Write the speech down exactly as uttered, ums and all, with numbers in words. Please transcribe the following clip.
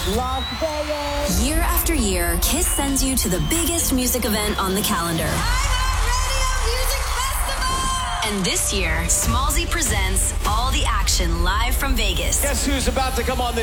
Las Vegas. Year after year, KISS sends you to the biggest music event on the calendar. And this year, Smallzy presents all the action live from Vegas. Guess who's about to come on the